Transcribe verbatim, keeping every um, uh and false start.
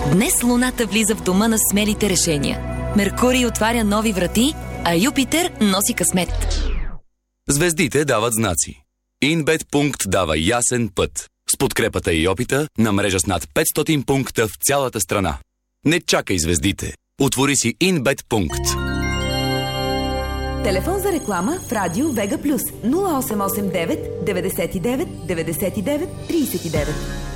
Днес Луната влиза в дома на смелите решения. Меркурий отваря нови врати, а Юпитер носи късмет. Звездите дават знаци. Инбет Пункт дава ясен път. С подкрепата и опита на мрежа с над петстотин пункта в цялата страна. Не чакай звездите. Отвори си Инбет Пункт. Телефон за реклама в радио Вега Плюс нула осем осем девет деветдесет и девет деветдесет и девет тридесет и девет.